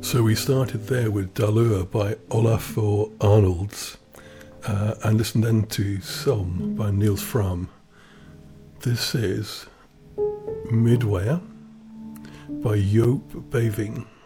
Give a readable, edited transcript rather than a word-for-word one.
So we started there with Dalur by Olafur Arnolds and listened then to Som by Niels Fram. This is Midway by Joop Beving.